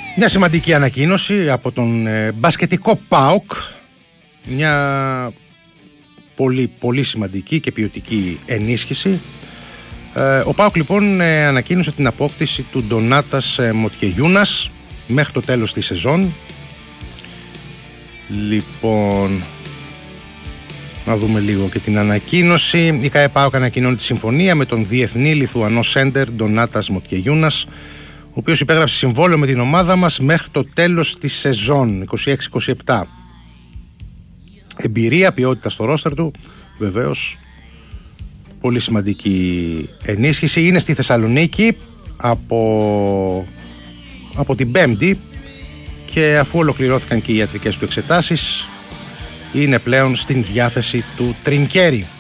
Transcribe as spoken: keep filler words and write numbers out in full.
Μια σημαντική ανακοίνωση από τον ε, μπασκετικό ΠΑΟΚ. Μια πολύ, πολύ σημαντική και ποιοτική ενίσχυση. Ε, ο ΠΑΟΚ λοιπόν ε, ανακοίνωσε την απόκτηση του Ντονάτας ε, Μοτιεγιούνας μέχρι το τέλος της σεζόν. Λοιπόν, να δούμε λίγο και την ανακοίνωση. Η ΚΑΕ ΠΑΟΚ ανακοινώνει τη συμφωνία με τον διεθνή Λιθουανό σέντερ Ντονάτας Μοτιεγιούνας, ο οποίος υπέγραψε συμβόλαιο με την ομάδα μας μέχρι το τέλος της σεζόν είκοσι έξι είκοσι επτά. Εμπειρία, ποιότητα στο ρόστερ του, βεβαίως πολύ σημαντική ενίσχυση. Είναι στη Θεσσαλονίκη από, από την Πέμπτη και αφού ολοκληρώθηκαν και οι ιατρικές του εξετάσεις είναι πλέον στην διάθεση του Τρινκέρι.